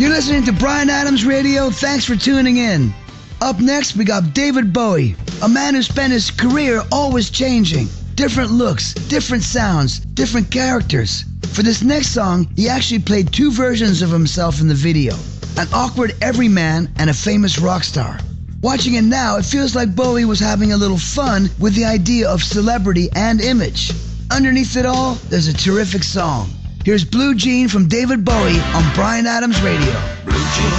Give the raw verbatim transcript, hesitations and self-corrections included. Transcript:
You're listening to Bryan Adams Radio. Thanks for tuning in. Up next, we got David Bowie, a man who spent his career always changing. Different looks, different sounds, different characters. For this next song, he actually played two versions of himself in the video. An awkward everyman and a famous rock star. Watching it now, it feels like Bowie was having a little fun with the idea of celebrity and image. Underneath it all, there's a terrific song. Here's Blue Jean from David Bowie on Bryan Adams Radio. Blue Jean.